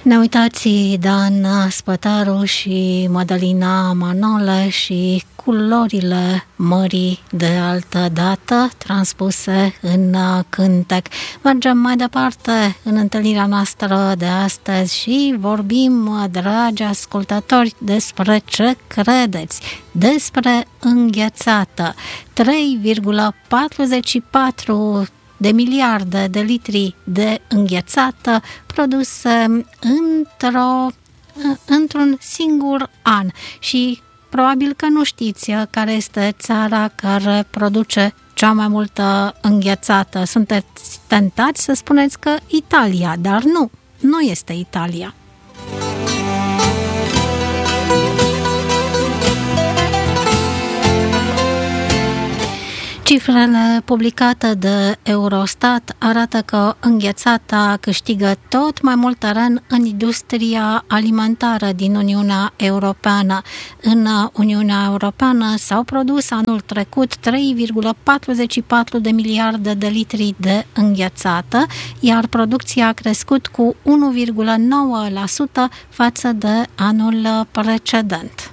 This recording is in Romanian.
Ne uitați Dan Spătaru și Mădălina Manole și culorile mării de altă dată transpuse în cântec. Mergem mai departe în întâlnirea noastră de astăzi și vorbim, dragi ascultători, despre ce credeți, despre înghețată. 3,44 de miliarde de litri de înghețată produse într-un singur an. Și probabil că nu știți care este țara care produce cea mai multă înghețată. Sunteți tentați să spuneți că Italia, dar nu este Italia. Cifrele publicate de Eurostat arată că înghețata câștigă tot mai mult teren în industria alimentară din Uniunea Europeană. În Uniunea Europeană s-au produs anul trecut 3,44 de miliarde de litri de înghețată, iar producția a crescut cu 1,9% față de anul precedent.